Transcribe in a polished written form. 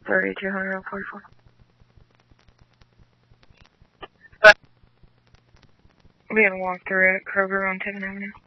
3244. We had a walk through at Kroger on 10th Avenue.